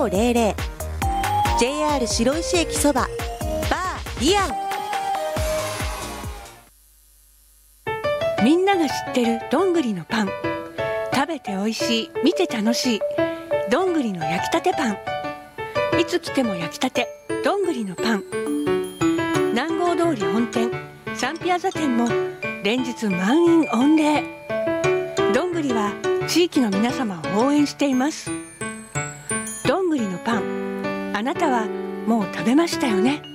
0500 JR 白石駅そばバーディアン。 みんなが知ってるどんぐりのパン、食べて美味しい、見て楽しいどんぐりの焼きたてパン。いつ来ても焼きたてどんぐりのパン。南郷通り本店サンピアザ店も連日満員御礼。どんぐりは地域の皆様を応援しています。どんぐりのパン、あなたはもう食べましたよね。